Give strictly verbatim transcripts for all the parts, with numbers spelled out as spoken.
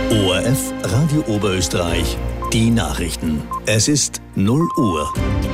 O R F Radio Oberösterreich, die Nachrichten. Es ist null Uhr.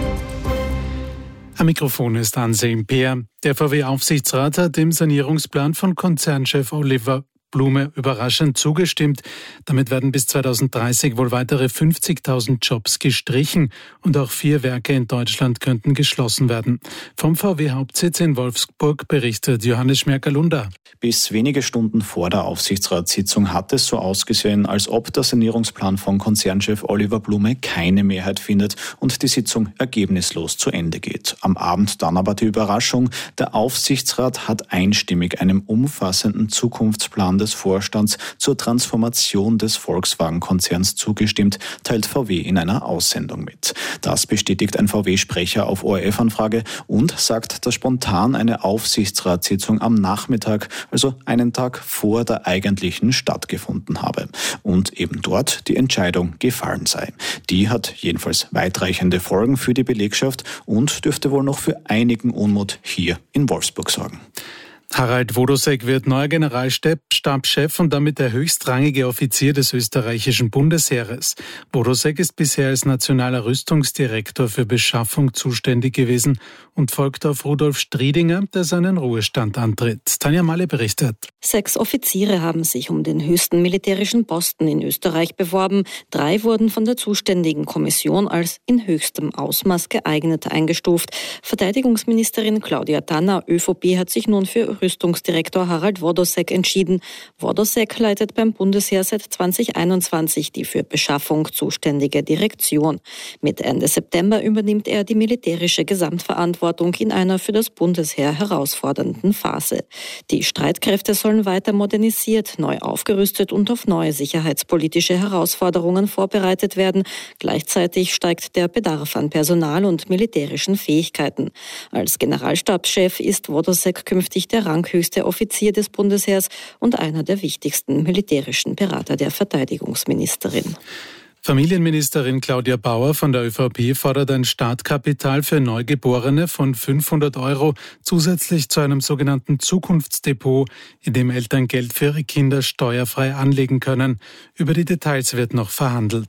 Am Mikrofon ist Anselm Peer. Der V W-Aufsichtsrat hat dem Sanierungsplan von Konzernchef Oliver Blume überraschend zugestimmt. Damit werden bis zweitausenddreißig wohl weitere fünfzigtausend Jobs gestrichen und auch vier Werke in Deutschland könnten geschlossen werden. Vom V W-Hauptsitz in Wolfsburg berichtet Johannes Schmerkalunda. Bis wenige Stunden vor der Aufsichtsratssitzung hat es so ausgesehen, als ob der Sanierungsplan von Konzernchef Oliver Blume keine Mehrheit findet und die Sitzung ergebnislos zu Ende geht. Am Abend dann aber die Überraschung: Der Aufsichtsrat hat einstimmig einem umfassenden Zukunftsplan des Vorstands zur Transformation des Volkswagen-Konzerns zugestimmt, teilt V W in einer Aussendung mit. Das bestätigt ein V W-Sprecher auf O R F-Anfrage und sagt, dass spontan eine Aufsichtsratssitzung am Nachmittag, also einen Tag vor der eigentlichen, stattgefunden habe und eben dort die Entscheidung gefallen sei. Die hat jedenfalls weitreichende Folgen für die Belegschaft und dürfte wohl noch für einigen Unmut hier in Wolfsburg sorgen. Harald Wodosek wird neuer Generalstabschef und damit der höchstrangige Offizier des österreichischen Bundesheeres. Wodosek ist bisher als nationaler Rüstungsdirektor für Beschaffung zuständig gewesen und folgt auf Rudolf Striedinger, der seinen Ruhestand antritt. Tanja Malle berichtet. Sechs Offiziere haben sich um den höchsten militärischen Posten in Österreich beworben. Drei wurden von der zuständigen Kommission als in höchstem Ausmaß geeignet eingestuft. Verteidigungsministerin Claudia Tanner, ÖVP, hat sich nun für Rüstungsdirektor Harald Wodosek entschieden. Wodosek leitet beim Bundesheer seit zweitausendeinundzwanzig die für Beschaffung zuständige Direktion. Mit Ende September übernimmt er die militärische Gesamtverantwortung in einer für das Bundesheer herausfordernden Phase. Die Streitkräfte sollen weiter modernisiert, neu aufgerüstet und auf neue sicherheitspolitische Herausforderungen vorbereitet werden. Gleichzeitig steigt der Bedarf an Personal und militärischen Fähigkeiten. Als Generalstabschef ist Wodosek künftig der ranghöchste Offizier des Bundesheers und einer der wichtigsten militärischen Berater der Verteidigungsministerin. Familienministerin Claudia Bauer von der ÖVP fordert ein Startkapital für Neugeborene von fünfhundert Euro zusätzlich zu einem sogenannten Zukunftsdepot, in dem Eltern Geld für ihre Kinder steuerfrei anlegen können. Über die Details wird noch verhandelt.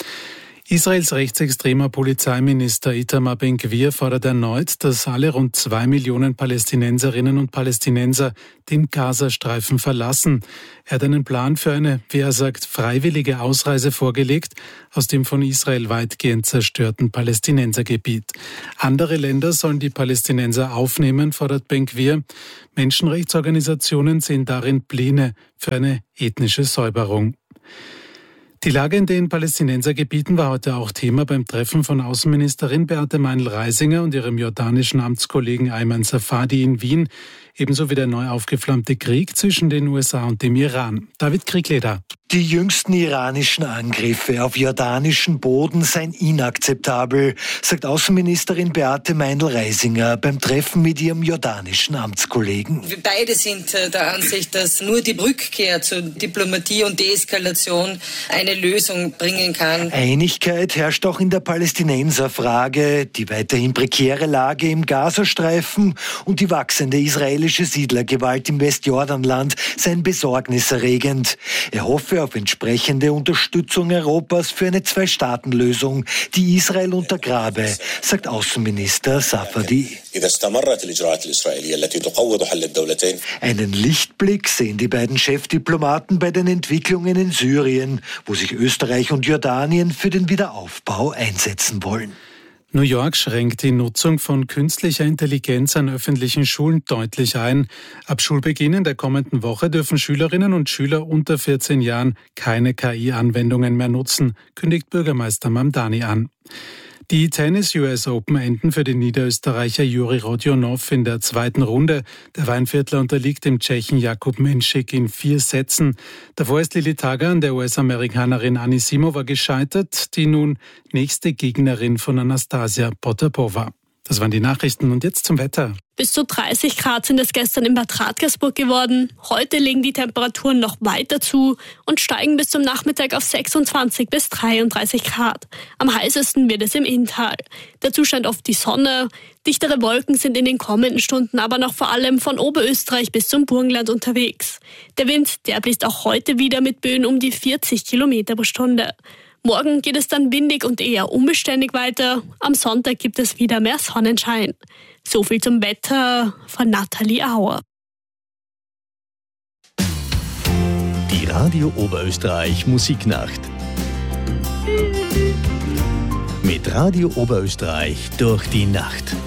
Israels rechtsextremer Polizeiminister Itamar Ben-Gvir fordert erneut, dass alle rund zwei Millionen Palästinenserinnen und Palästinenser den Gazastreifen verlassen. Er hat einen Plan für eine, wie er sagt, freiwillige Ausreise vorgelegt aus dem von Israel weitgehend zerstörten Palästinensergebiet. Andere Länder sollen die Palästinenser aufnehmen, fordert Ben-Gvir. Menschenrechtsorganisationen sehen darin Pläne für eine ethnische Säuberung. Die Lage in den Palästinensergebieten war heute auch Thema beim Treffen von Außenministerin Beate Meindl-Reisinger und ihrem jordanischen Amtskollegen Ayman Safadi in Wien, ebenso wie der neu aufgeflammte Krieg zwischen den U S A und dem Iran. David Kriegleder. Die jüngsten iranischen Angriffe auf jordanischen Boden seien inakzeptabel, sagt Außenministerin Beate Meindl-Reisinger beim Treffen mit ihrem jordanischen Amtskollegen. Wir beide sind der Ansicht, dass nur die Rückkehr zur Diplomatie und Deeskalation eine Lösung bringen kann. Einigkeit herrscht auch in der Palästinenserfrage. Die weiterhin prekäre Lage im Gazastreifen und die wachsende israelische Siedlergewalt im Westjordanland seien besorgniserregend. Er hoffe auf entsprechende Unterstützung Europas für eine Zwei-Staaten-Lösung, die Israel untergrabe, sagt Außenminister Safadi. Einen Lichtblick sehen die beiden Chefdiplomaten bei den Entwicklungen in Syrien, wo sich Österreich und Jordanien für den Wiederaufbau einsetzen wollen. New York schränkt die Nutzung von künstlicher Intelligenz an öffentlichen Schulen deutlich ein. Ab Schulbeginn in der kommenden Woche dürfen Schülerinnen und Schüler unter vierzehn Jahren keine K I-Anwendungen mehr nutzen, kündigt Bürgermeister Mamdani an. Die Tennis-U S Open enden für den Niederösterreicher Juri Rodionov in der zweiten Runde. Der Weinviertler unterliegt dem Tschechen Jakub Menšik in vier Sätzen. Davor ist Lili Tager an der U S-Amerikanerin Anisimova gescheitert, die nun nächste Gegnerin von Anastasia Potapova. Das waren die Nachrichten und jetzt zum Wetter. Bis zu dreißig Grad sind es gestern in Bad Radkersburg geworden. Heute legen die Temperaturen noch weiter zu und steigen bis zum Nachmittag auf sechsundzwanzig bis dreiunddreißig Grad. Am heißesten wird es im Inntal. Dazu scheint oft die Sonne. Dichtere Wolken sind in den kommenden Stunden aber noch vor allem von Oberösterreich bis zum Burgenland unterwegs. Der Wind, der bläst auch heute wieder mit Böen um die vierzig Kilometer pro Stunde. Morgen geht es dann windig und eher unbeständig weiter. Am Sonntag gibt es wieder mehr Sonnenschein. So viel zum Wetter von Nathalie Auer. Die Radio Oberösterreich Musiknacht. Mit Radio Oberösterreich durch die Nacht.